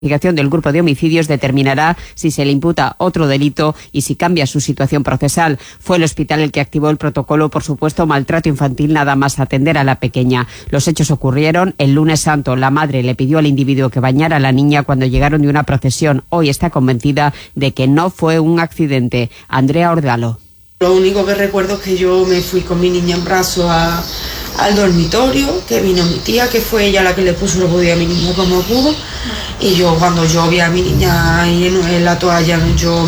investigación del grupo de homicidios determinará si se le imputa otro delito y si cambia su situación procesal. Fue el hospital el que activó el protocolo por supuesto maltrato infantil, nada más atender a la pequeña. Los hechos ocurrieron el lunes santo. La madre le pidió al individuo que bañara a la niña cuando llegaron de una procesión. Hoy está convencida de que no fue un accidente. Andrea Ordalo. Lo único que recuerdo es que yo me fui con mi niña en brazos al dormitorio, que vino mi tía, que fue ella la que le puso los body a mi niña como pudo, y yo cuando yo vi a mi niña ahí en la toalla, no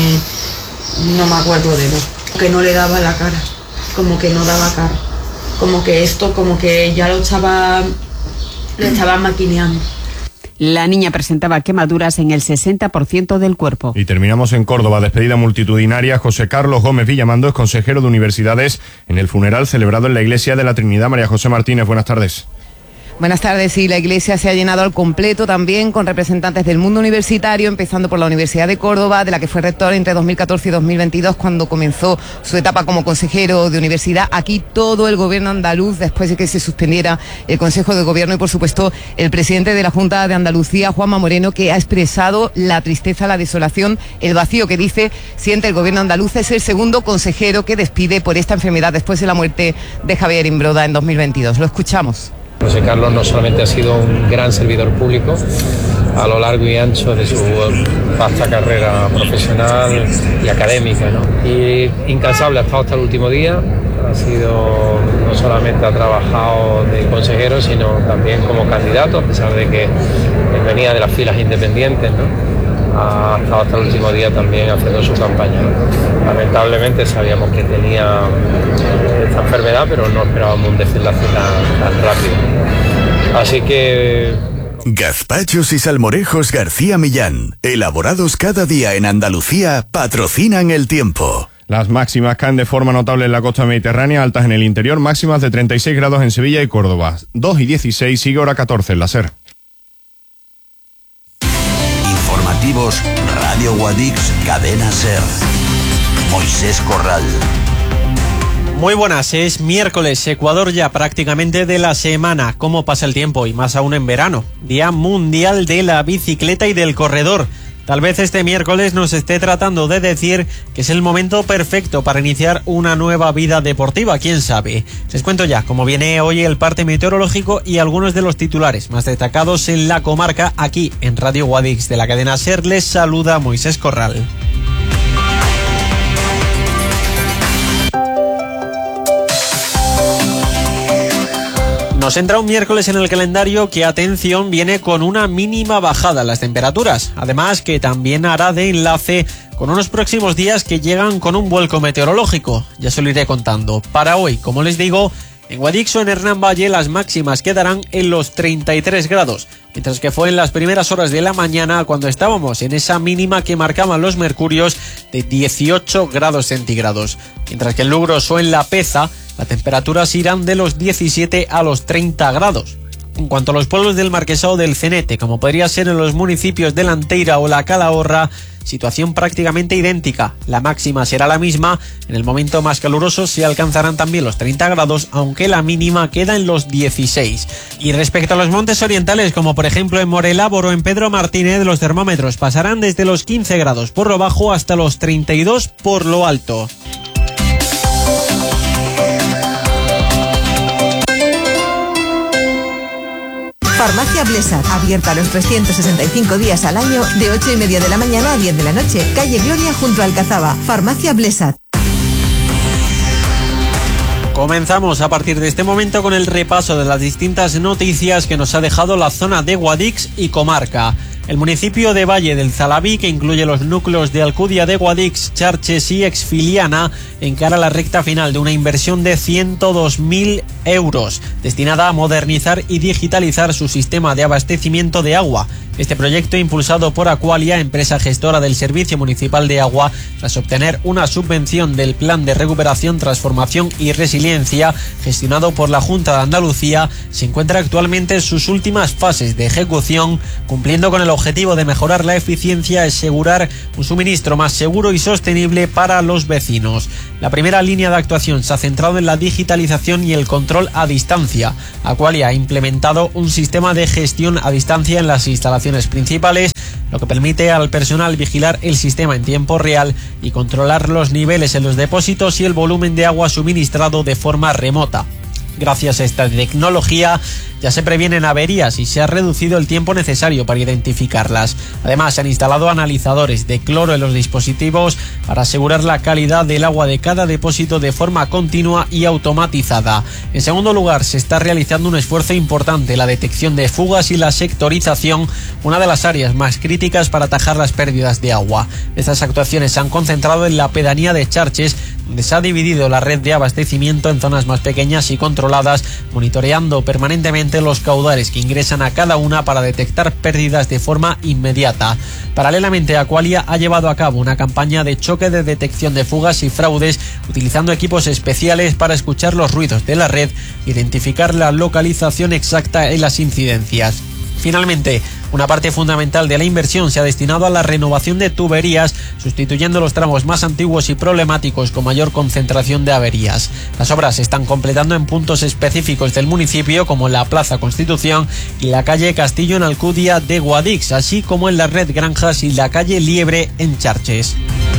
me acuerdo de nada, que no le daba la cara, como que no daba cara, como que esto, como que ya lo estaba maquineando. La niña presentaba quemaduras en el 60% del cuerpo. Y terminamos en Córdoba. Despedida multitudinaria. José Carlos Gómez Villamando es consejero de Universidades en el funeral celebrado en la Iglesia de la Trinidad. María José Martínez, buenas tardes. Buenas tardes. Sí, la iglesia se ha llenado al completo también con representantes del mundo universitario, empezando por la Universidad de Córdoba, de la que fue rector entre 2014 y 2022 cuando comenzó su etapa como consejero de universidad. Aquí todo el gobierno andaluz, después de que se suspendiera el Consejo de Gobierno, y por supuesto el presidente de la Junta de Andalucía, Juanma Moreno, que ha expresado la tristeza, la desolación, el vacío que dice siente el gobierno andaluz. Es el segundo consejero que despide por esta enfermedad después de la muerte de Javier Imbroda en 2022. Lo escuchamos. José Carlos no solamente ha sido un gran servidor público a lo largo y ancho de su vasta carrera profesional y académica, ¿no? Y incansable, ha estado hasta el último día. No solamente ha trabajado de consejero, sino también como candidato, a pesar de que venía de las filas independientes, ¿no? Ha estado hasta el último día también haciendo su campaña. Lamentablemente sabíamos que tenía esta enfermedad, pero no esperábamos un desenlace tan rápido. Así que... Gazpachos y salmorejos García Millán, elaborados cada día en Andalucía, patrocinan el tiempo. Las máximas caen de forma notable en la costa mediterránea, altas en el interior, máximas de 36 grados en Sevilla y Córdoba. 2 y 16, sigue hora 14 en la SER. Informativos Radio Guadix, Cadena SER. Moisés Corral. Muy buenas, es miércoles, Ecuador ya prácticamente de la semana. ¿Cómo pasa el tiempo? Y más aún en verano. Día Mundial de la Bicicleta y del Corredor. Tal vez este miércoles nos esté tratando de decir que es el momento perfecto para iniciar una nueva vida deportiva, quién sabe. Les cuento ya cómo viene hoy el parte meteorológico y algunos de los titulares más destacados en la comarca. Aquí en Radio Guadix de la cadena SER les saluda Moisés Corral. Nos entra un miércoles en el calendario que, atención, viene con una mínima bajada en las temperaturas. Además, que también hará de enlace con unos próximos días que llegan con un vuelco meteorológico. Ya se lo iré contando. Para hoy, como les digo, en Guadix o en Hernán Valle las máximas quedarán en los 33 grados. Mientras que fue en las primeras horas de la mañana cuando estábamos en esa mínima que marcaban los mercurios de 18 grados centígrados. Mientras que en Lugros o en La Peza las temperaturas irán de los 17 a los 30 grados. En cuanto a los pueblos del Marquesado del Cenete, como podría ser en los municipios de La Anteira o La Calahorra, situación prácticamente idéntica. La máxima será la misma. En el momento más caluroso se alcanzarán también los 30 grados, aunque la mínima queda en los 16. Y respecto a los montes orientales, como por ejemplo en Morelábor o en Pedro Martínez, los termómetros pasarán desde los 15 grados por lo bajo hasta los 32 por lo alto. Farmacia Blesat, abierta los 365 días al año, de 8:30 de la mañana a 10 de la noche. Calle Gloria junto a Alcazaba. Farmacia Blesat. Comenzamos a partir de este momento con el repaso de las distintas noticias que nos ha dejado la zona de Guadix y comarca. El municipio de Valle del Zalabí, que incluye los núcleos de Alcudia de Guadix, Charches y Exfiliana, encara la recta final de una inversión de 102.000 euros, destinada a modernizar y digitalizar su sistema de abastecimiento de agua. Este proyecto, impulsado por Aqualia, empresa gestora del Servicio Municipal de Agua, tras obtener una subvención del Plan de Recuperación, Transformación y Resiliencia, gestionado por la Junta de Andalucía, se encuentra actualmente en sus últimas fases de ejecución, cumpliendo con el objetivo de mejorar la eficiencia y asegurar un suministro más seguro y sostenible para los vecinos. La primera línea de actuación se ha centrado en la digitalización y el control a distancia. Aqualia ha implementado un sistema de gestión a distancia en las instalaciones principales, lo que permite al personal vigilar el sistema en tiempo real y controlar los niveles en los depósitos y el volumen de agua suministrado de forma remota. Gracias a esta tecnología ya se previenen averías y se ha reducido el tiempo necesario para identificarlas. Además, se han instalado analizadores de cloro en los dispositivos para asegurar la calidad del agua de cada depósito de forma continua y automatizada. En segundo lugar, se está realizando un esfuerzo importante en la detección de fugas y la sectorización, una de las áreas más críticas para atajar las pérdidas de agua. Estas actuaciones se han concentrado en la pedanía de Charches, donde se ha dividido la red de abastecimiento en zonas más pequeñas y controladas, monitoreando permanentemente los caudales que ingresan a cada una para detectar pérdidas de forma inmediata. Paralelamente, Aqualia ha llevado a cabo una campaña de choque de detección de fugas y fraudes, utilizando equipos especiales para escuchar los ruidos de la red e identificar la localización exacta en las incidencias. Finalmente, una parte fundamental de la inversión se ha destinado a la renovación de tuberías, sustituyendo los tramos más antiguos y problemáticos con mayor concentración de averías. Las obras se están completando en puntos específicos del municipio, como en la Plaza Constitución y la calle Castillo en Alcudia de Guadix, así como en la red Granjas y la calle Liebre en Charches.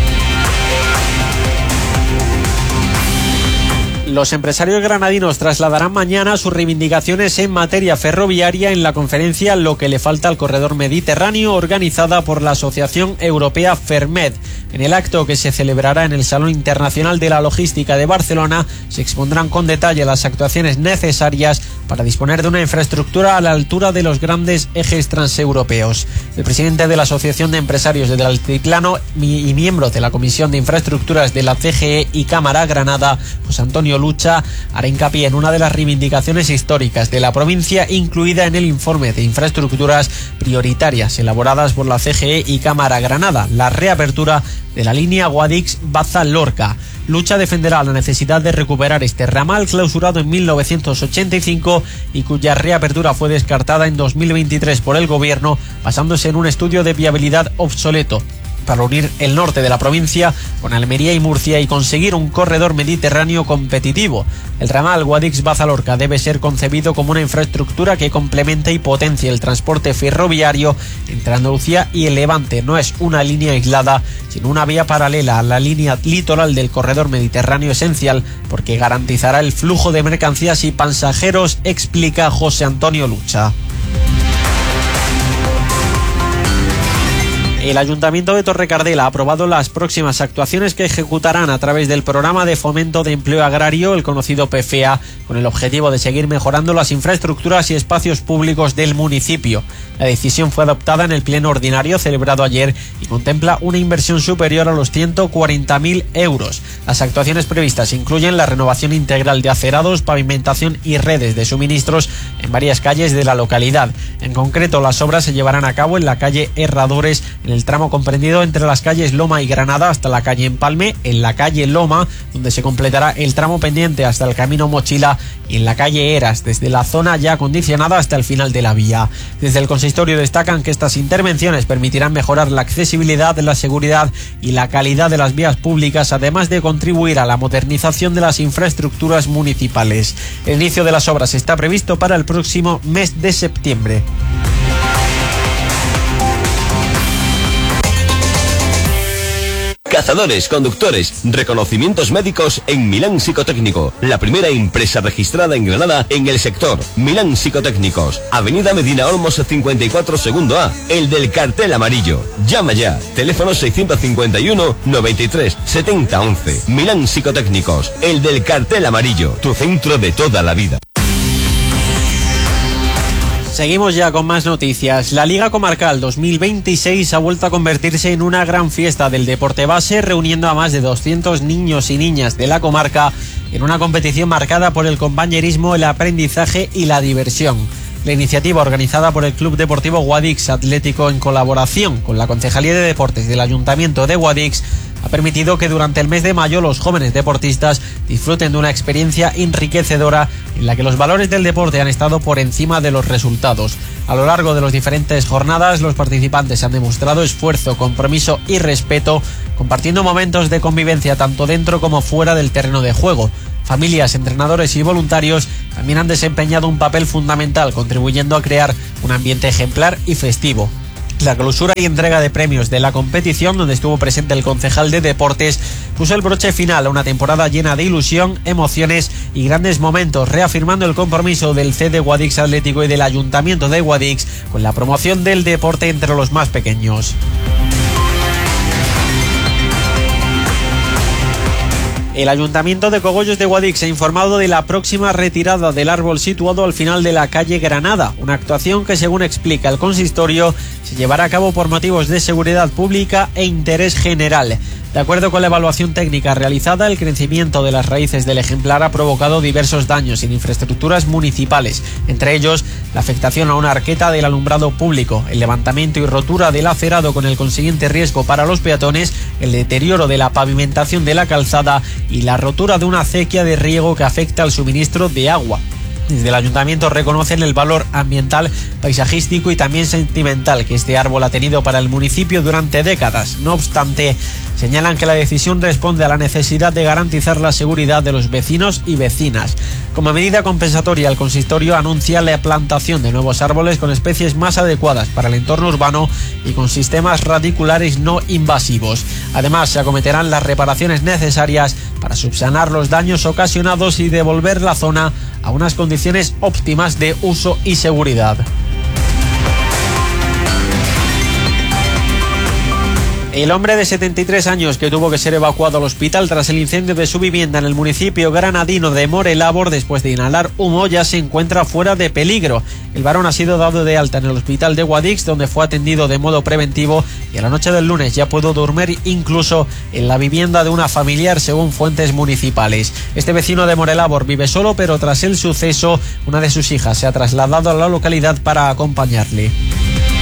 Los empresarios granadinos trasladarán mañana sus reivindicaciones en materia ferroviaria en la conferencia Lo que le falta al corredor mediterráneo, organizada por la Asociación Europea Fermed. En el acto, que se celebrará en el Salón Internacional de la Logística de Barcelona, se expondrán con detalle las actuaciones necesarias para disponer de una infraestructura a la altura de los grandes ejes transeuropeos. El presidente de la Asociación de Empresarios del Altiplano y miembro de la Comisión de Infraestructuras de la CGE y Cámara Granada, José Antonio Lucha, hará hincapié en una de las reivindicaciones históricas de la provincia, incluida en el informe de infraestructuras prioritarias elaboradas por la CGE y Cámara Granada, la reapertura de la línea Guadix-Baza-Lorca. Lucha defenderá la necesidad de recuperar este ramal clausurado en 1985 y cuya reapertura fue descartada en 2023 por el gobierno, basándose en un estudio de viabilidad obsoleto, para unir el norte de la provincia con Almería y Murcia y conseguir un corredor mediterráneo competitivo. El ramal Guadix-Baza-Lorca debe ser concebido como una infraestructura que complemente y potencie el transporte ferroviario entre Andalucía y el Levante. No es una línea aislada, sino una vía paralela a la línea litoral del corredor mediterráneo esencial, porque garantizará el flujo de mercancías y pasajeros, explica José Antonio Lucha. El Ayuntamiento de Torrecardela ha aprobado las próximas actuaciones que ejecutarán a través del Programa de Fomento de Empleo Agrario, el conocido PFEA, con el objetivo de seguir mejorando las infraestructuras y espacios públicos del municipio. La decisión fue adoptada en el pleno ordinario celebrado ayer y contempla una inversión superior a los 140.000 euros. Las actuaciones previstas incluyen la renovación integral de acerados, pavimentación y redes de suministros en varias calles de la localidad. En concreto, las obras se llevarán a cabo en la calle Herradores, en el tramo comprendido entre las calles Loma y Granada hasta la calle Empalme, en la calle Loma, donde se completará el tramo pendiente hasta el camino Mochila, y en la calle Eras, desde la zona ya acondicionada hasta el final de la vía. Desde el consistorio destacan que estas intervenciones permitirán mejorar la accesibilidad, la seguridad y la calidad de las vías públicas, además de contribuir a la modernización de las infraestructuras municipales. El inicio de las obras está previsto para el próximo mes de septiembre. Cazadores, conductores, reconocimientos médicos en Milán Psicotécnico, la primera empresa registrada en Granada en el sector. Milán Psicotécnicos, Avenida Medina Olmos 54 segundo A, el del cartel amarillo. Llama ya, teléfono 651 93 70 11. Milán Psicotécnicos, el del cartel amarillo, tu centro de toda la vida. Seguimos ya con más noticias. La Liga Comarcal 2026 ha vuelto a convertirse en una gran fiesta del deporte base, reuniendo a más de 200 niños y niñas de la comarca en una competición marcada por el compañerismo, el aprendizaje y la diversión. La iniciativa, organizada por el Club Deportivo Guadix Atlético en colaboración con la Concejalía de Deportes del Ayuntamiento de Guadix, ha permitido que durante el mes de mayo los jóvenes deportistas disfruten de una experiencia enriquecedora en la que los valores del deporte han estado por encima de los resultados. A lo largo de las diferentes jornadas, los participantes han demostrado esfuerzo, compromiso y respeto, compartiendo momentos de convivencia tanto dentro como fuera del terreno de juego. Familias, entrenadores y voluntarios también han desempeñado un papel fundamental, contribuyendo a crear un ambiente ejemplar y festivo. La clausura y entrega de premios de la competición, donde estuvo presente el concejal de Deportes, puso el broche final a una temporada llena de ilusión, emociones y grandes momentos, reafirmando el compromiso del CD Guadix Atlético y del Ayuntamiento de Guadix con la promoción del deporte entre los más pequeños. El Ayuntamiento de Cogollos de Guadix ha informado de la próxima retirada del árbol situado al final de la calle Granada, una actuación que, según explica el consistorio, se llevará a cabo por motivos de seguridad pública e interés general. De acuerdo con la evaluación técnica realizada, el crecimiento de las raíces del ejemplar ha provocado diversos daños en infraestructuras municipales, entre ellos la afectación a una arqueta del alumbrado público, el levantamiento y rotura del acerado con el consiguiente riesgo para los peatones, el deterioro de la pavimentación de la calzada y la rotura de una acequia de riego que afecta al suministro de agua. Desde el Ayuntamiento reconocen el valor ambiental, paisajístico y también sentimental que este árbol ha tenido para el municipio durante décadas. No obstante, señalan que la decisión responde a la necesidad de garantizar la seguridad de los vecinos y vecinas. Como medida compensatoria, el consistorio anuncia la plantación de nuevos árboles con especies más adecuadas para el entorno urbano y con sistemas radiculares no invasivos. Además, se acometerán las reparaciones necesarias para subsanar los daños ocasionados y devolver la zona a unas condiciones óptimas de uso y seguridad. El hombre de 73 años que tuvo que ser evacuado al hospital tras el incendio de su vivienda en el municipio granadino de Morelabor después de inhalar humo ya se encuentra fuera de peligro. El varón ha sido dado de alta en el hospital de Guadix, donde fue atendido de modo preventivo, y a la noche del lunes ya pudo dormir incluso en la vivienda de una familiar, según fuentes municipales. Este vecino de Morelabor vive solo, pero tras el suceso una de sus hijas se ha trasladado a la localidad para acompañarle.